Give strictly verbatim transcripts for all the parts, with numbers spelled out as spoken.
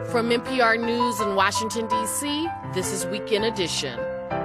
From N P R News in Washington, D C, this is Weekend Edition.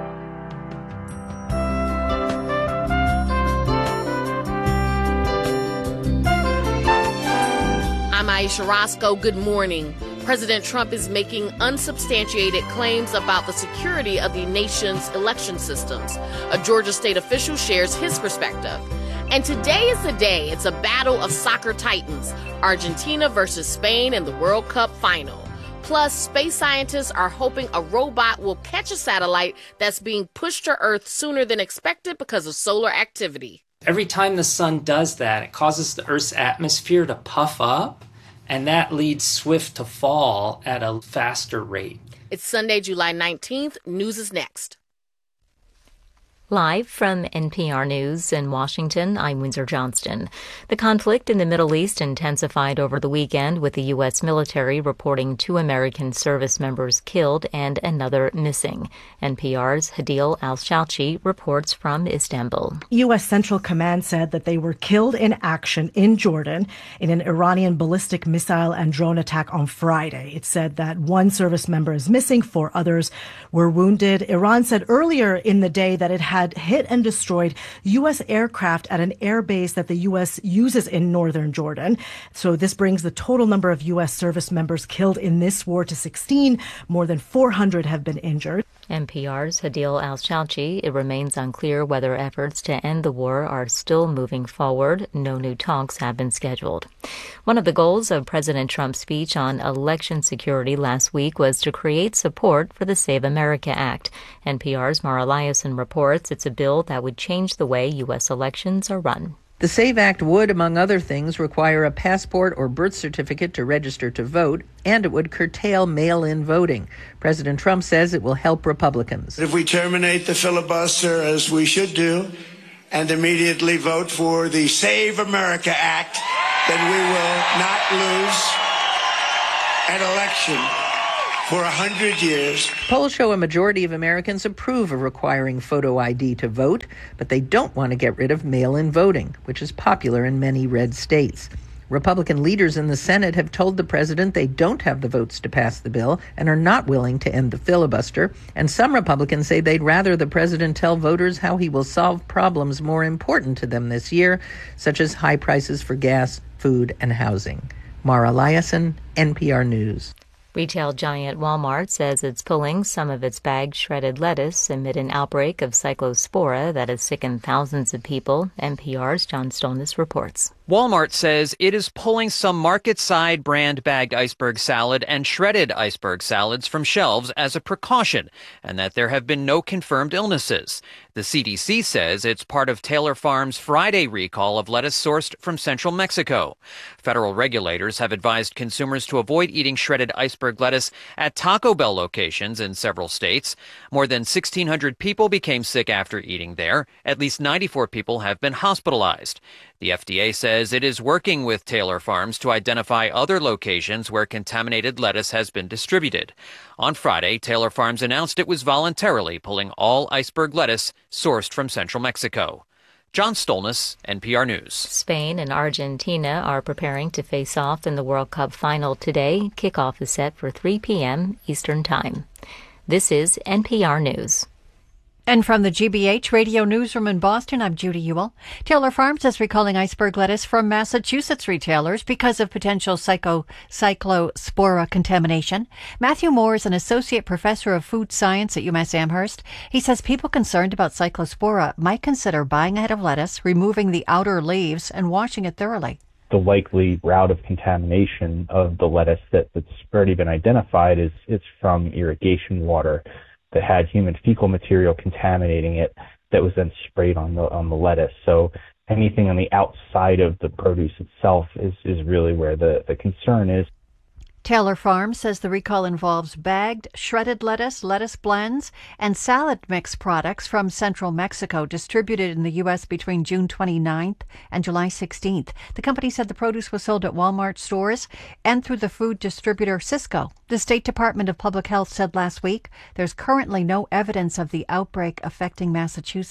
I'm Aisha Roscoe. Good morning. President Trump is making unsubstantiated claims about the security of the nation's election systems. A Georgia state official shares his perspective. And today is the day. It's a battle of soccer titans, Argentina versus Spain in the World Cup final. Plus, space scientists are hoping a robot will catch a satellite that's being pushed to Earth sooner than expected because of solar activity. Every time the sun does that, it causes the Earth's atmosphere to puff up, and that leads Swift to fall at a faster rate. It's Sunday, July nineteenth. News is next. Live from N P R News in Washington, I'm Windsor Johnston. The conflict in the Middle East intensified over the weekend, with the U S military reporting two American service members killed and another missing. N P R's Hadil Al-Shalchi reports from Istanbul. U S Central Command said that they were killed in action in Jordan in an Iranian ballistic missile and drone attack on Friday. It said that one service member is missing, four others were wounded. Iran said earlier in the day that it had hit and destroyed U S aircraft at an air base that the U S uses in northern Jordan. So this brings the total number of U S service members killed in this war to sixteen. More than four hundred have been injured. N P R's Hadil Al-Shalchi. It remains unclear whether efforts to end the war are still moving forward. No new talks have been scheduled. One of the goals of President Trump's speech on election security last week was to create support for the Save America Act. N P R's Mara Liasson reports it's a bill that would change the way U S elections are run. The SAVE Act would, among other things, require a passport or birth certificate to register to vote, and it would curtail mail-in voting. President Trump says it will help Republicans. If we terminate the filibuster, as we should do, and immediately vote for the Save America Act, then we will not lose an election for a hundred years. Polls show a majority of Americans approve of requiring photo I D to vote, but they don't want to get rid of mail-in voting, which is popular in many red states. Republican leaders in the Senate have told the president they don't have the votes to pass the bill and are not willing to end the filibuster. And some Republicans say they'd rather the president tell voters how he will solve problems more important to them this year, such as high prices for gas, food, and housing. Mara Liasson, N P R News. Retail giant Walmart says it's pulling some of its bagged shredded lettuce amid an outbreak of cyclospora that has sickened thousands of people. N P R's John Stolnis reports. Walmart says it is pulling some market-side brand bagged iceberg salad and shredded iceberg salads from shelves as a precaution, and that there have been no confirmed illnesses. The C D C says it's part of Taylor Farms' Friday recall of lettuce sourced from central Mexico. Federal regulators have advised consumers to avoid eating shredded iceberg lettuce at Taco Bell locations in several states. More than sixteen hundred people became sick after eating there. At least ninety-four people have been hospitalized. The F D A says it is working with Taylor Farms to identify other locations where contaminated lettuce has been distributed. On Friday, Taylor Farms announced it was voluntarily pulling all iceberg lettuce sourced from central Mexico. John Stolnis, N P R News. Spain and Argentina are preparing to face off in the World Cup final today. Kickoff is set for three p.m. Eastern Time. This is N P R News. And from the G B H Radio Newsroom in Boston, I'm Judy Ewell. Taylor Farms is recalling iceberg lettuce from Massachusetts retailers because of potential psycho, cyclospora contamination. Matthew Moore is an associate professor of food science at UMass Amherst. He says people concerned about cyclospora might consider buying a head of lettuce, removing the outer leaves, and washing it thoroughly. The likely route of contamination of the lettuce that, that's already been identified is it's from irrigation water that had human fecal material contaminating it that was then sprayed on the on the lettuce. So anything on the outside of the produce itself is, is really where the, the concern is. Taylor Farms says the recall involves bagged, shredded lettuce, lettuce blends, and salad mix products from central Mexico distributed in the U S between June twenty-ninth and July sixteenth. The company said the produce was sold at Walmart stores and through the food distributor Sysco. The State Department of Public Health said last week there's currently no evidence of the outbreak affecting Massachusetts.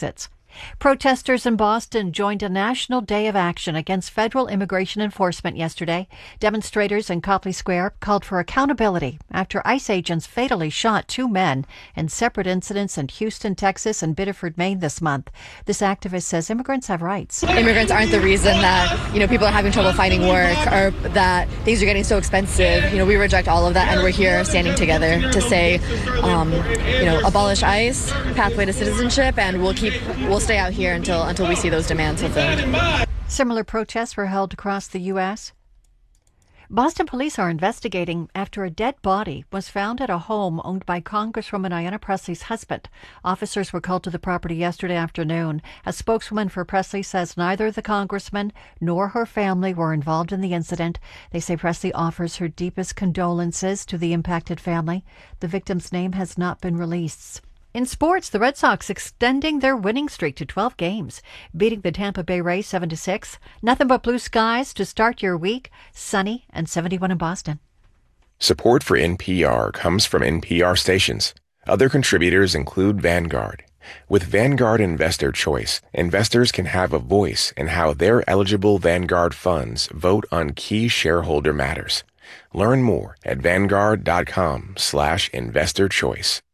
Protesters in Boston joined a national day of action against federal immigration enforcement yesterday. Demonstrators in Copley Square called for accountability after ICE agents fatally shot two men in separate incidents in Houston, Texas and Biddeford, Maine this month. This activist says immigrants have rights. Immigrants aren't the reason that, you know, people are having trouble finding work or that things are getting so expensive. You know, we reject all of that, and we're here standing together to say, um, you know, abolish ICE, pathway to citizenship, and we'll keep, we'll stay out here until until we see those demands fulfilled. Similar protests were held across the U S Boston police are investigating after a dead body was found at a home owned by Congresswoman Ayanna Pressley's husband. Officers were called to the property yesterday afternoon. A spokeswoman for Pressley says neither the congressman nor her family were involved in the incident. They say Pressley offers her deepest condolences to the impacted family. The victim's name has not been released. In sports, the Red Sox extending their winning streak to twelve games, beating the Tampa Bay Rays seven to six. Nothing but blue skies to start your week. Sunny and seventy-one in Boston. Support for N P R comes from N P R stations. Other contributors include Vanguard. With Vanguard Investor Choice, investors can have a voice in how their eligible Vanguard funds vote on key shareholder matters. Learn more at vanguard.com slash investor choice.